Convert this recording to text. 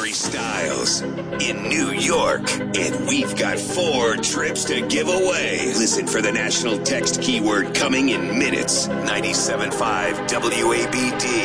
Harry Styles in New York. And we've got 4 trips to give away. Listen for the national text keyword coming in minutes. 97.5 WABD.